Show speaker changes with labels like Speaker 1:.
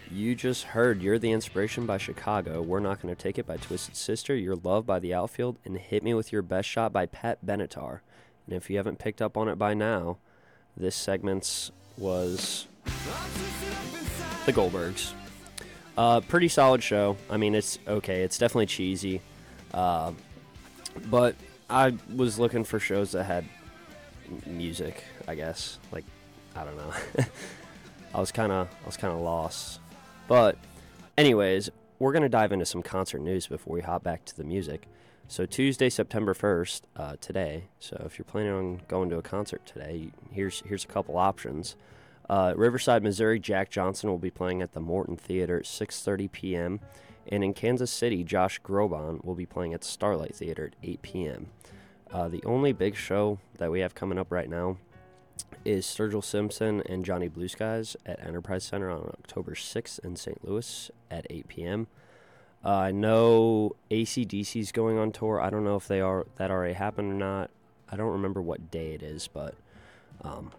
Speaker 1: You just heard You're the Inspiration by Chicago, We're Not Gonna Take It by Twisted Sister, Your Love by The Outfield, and Hit Me With Your Best Shot by Pat Benatar. And if you haven't picked up on it by now, this segment's was the Goldbergs. Pretty solid show. I mean, it's okay. It's definitely cheesy. But I was looking for shows that had music, I guess. Like, I don't know. I was kind of lost. But anyways, we're going to dive into some concert news before we hop back to the music. So Tuesday, September 1st, today. So if you're planning on going to a concert today, here's a couple options. Riverside, Missouri, Jack Johnson will be playing at the Morton Theater at 6:30 p.m. And in Kansas City, Josh Groban will be playing at the Starlight Theater at 8 p.m. The only big show that we have coming up right now is Sturgill Simpson and Johnny Blue Skies at Enterprise Center on October 6th in St. Louis at 8 p.m. I know AC/DC's going on tour. I don't know if that already happened or not. I don't remember what day it is, but